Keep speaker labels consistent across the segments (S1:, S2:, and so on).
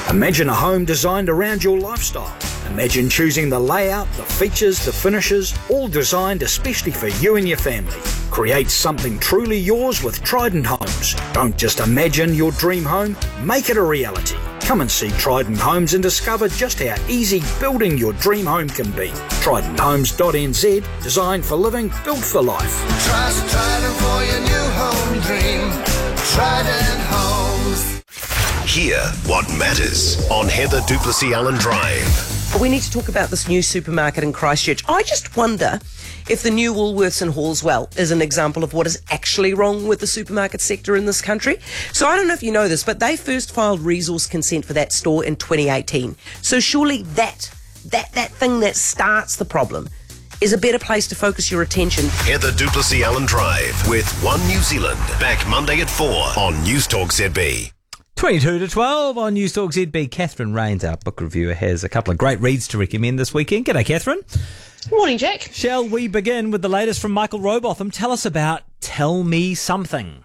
S1: Imagine a home designed around your lifestyle. Imagine choosing the layout, the features, the finishes, all designed especially for you and your family. Create something truly yours with Trident Homes. Don't just imagine your dream home, make it a reality. Come and see Trident Homes and discover just how easy building your dream home can be. TridentHomes.nz, designed for living, built for life.
S2: Trust Trident for your new home dream. Trident Homes.
S3: Hear what matters on Heather Duplessis Allen Drive.
S4: We need to talk about this new supermarket in Christchurch. I just wonder if the new Woolworths in Hallswell is an example of what is actually wrong with the supermarket sector in this country. So I don't know if you know this, but they first filed resource consent for that store in 2018. So surely that thing that starts the problem is a better place to focus your attention.
S3: Heather Duplessis Allen Drive with One New Zealand. Back Monday at 4 on News Talk ZB.
S5: 22 to 12 on News Talk ZB. Catherine Rains, our book reviewer, has a couple of great reads to recommend this weekend. G'day, Catherine.
S6: Good morning, Jack.
S5: Shall we begin with the latest from Michael Robotham? Tell us about Tell Me Something.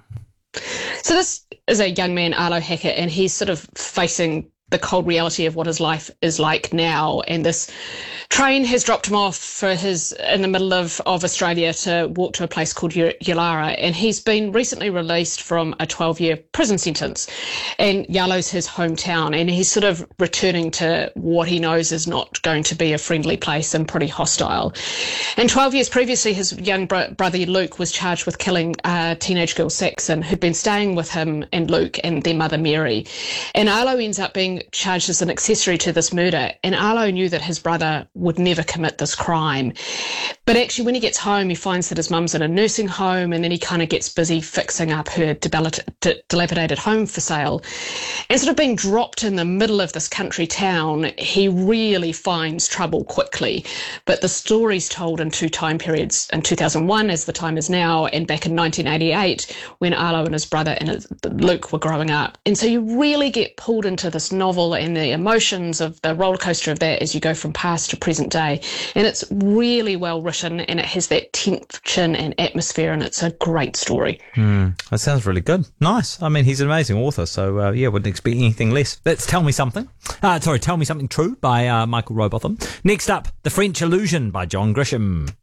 S6: So this is a young man, Arlo Hackett, and he's sort of facing the cold reality of what his life is like now. And this train has dropped him off in the middle of Australia to walk to a place called Yulara. And he's been recently released from a 12-year prison sentence. And Yalo's his hometown. And he's sort of returning to what he knows is not going to be a friendly place and pretty hostile. And 12 years previously, his young brother Luke was charged with killing teenage girl Saxon, who'd been staying with him and Luke and their mother Mary. And Arlo ends up being charged as an accessory to this murder. And Arlo knew that his brother would never commit this crime. But actually, when he gets home, he finds that his mum's in a nursing home, and then he kind of gets busy fixing up her dilapidated home for sale. And sort of being dropped in the middle of this country town, he really finds trouble quickly. But the story's told in two time periods, in 2001, as the time is now, and back in 1988, when Arlo and his brother and Luke were growing up. And so you really get pulled into this novel and the emotions of the roller coaster of that as you go from past to present day. And it's really well written, and it has that tension and atmosphere, and it's a great story.
S5: That sounds really good. Nice. I mean, he's an amazing author, so wouldn't expect anything less. Let's Tell Me Something. Tell Me Something True by Michael Robotham. Next up, The French Illusion by John Grisham.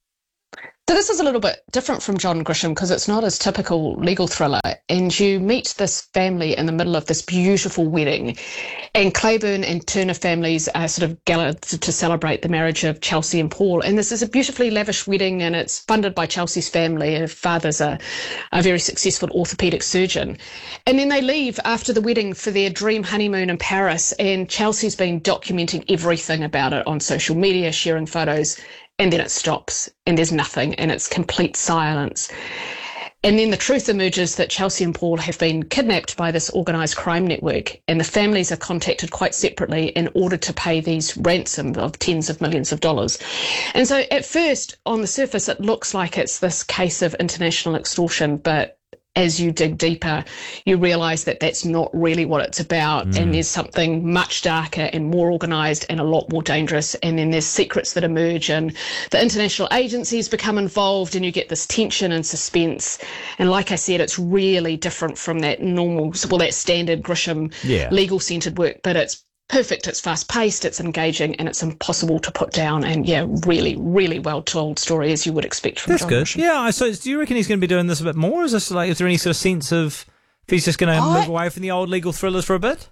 S6: So this is a little bit different from John Grisham because it's not his typical legal thriller. And you meet this family in the middle of this beautiful wedding. And Claiborne and Turner families are sort of gathered to celebrate the marriage of Chelsea and Paul. And this is a beautifully lavish wedding, and it's funded by Chelsea's family. Her father's a very successful orthopaedic surgeon. And then they leave after the wedding for their dream honeymoon in Paris. And Chelsea's been documenting everything about it on social media, sharing photos. And then it stops, and there's nothing, and it's complete silence. And then the truth emerges that Chelsea and Paul have been kidnapped by this organised crime network, and the families are contacted quite separately in order to pay these ransom of tens of millions of dollars. And so at first, on the surface, it looks like it's this case of international extortion, but as you dig deeper, you realise that that's not really what it's about. And there's something much darker and more organised and a lot more dangerous. And then there's secrets that emerge, and the international agencies become involved, and you get this tension and suspense. And like I said, it's really different from that that standard Grisham legal-centred work, but it's perfect. It's fast-paced, it's engaging, and it's impossible to put down. And really, really well-told story, as you would expect from John Grisham.
S5: Yeah, so do you reckon he's going to be doing this a bit more? Is there any sort of sense of if he's just going to move away from the old legal thrillers for a bit?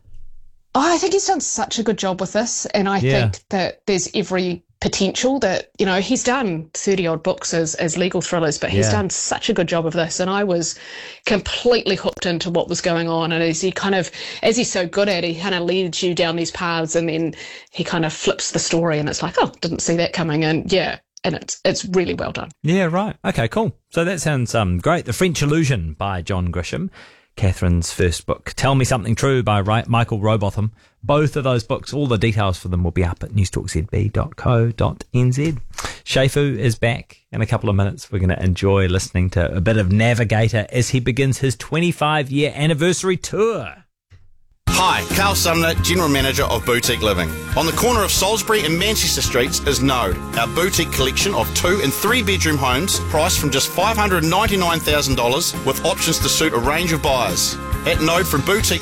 S6: I think he's done such a good job with this, and I think that there's every potential that, he's done 30-odd books as legal thrillers, but he's done such a good job of this, and I was completely hooked into what was going on. And as he's so good at it, he kind of leads you down these paths, and then he kind of flips the story, and it's like, oh, didn't see that coming. And it's really well done. Yeah,
S5: right. Okay, cool. So that sounds great. The French Illusion by John Grisham. Catherine's first book, Tell Me Something True by Michael Robotham. Both of those books, all the details for them will be up at newstalkzb.co.nz. Shafu is back in a couple of minutes. We're going to enjoy listening to a bit of Navigator as he begins his 25-year anniversary tour.
S7: Hi, Carl Sumner, General Manager of Boutique Living. On the corner of Salisbury and Manchester Streets is Node, our boutique collection of 2 and 3 bedroom homes priced from just $599,000 with options to suit a range of buyers. At Node, from boutique